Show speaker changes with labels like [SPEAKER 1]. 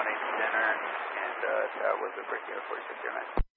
[SPEAKER 1] Center, and that was a breaking of 4609.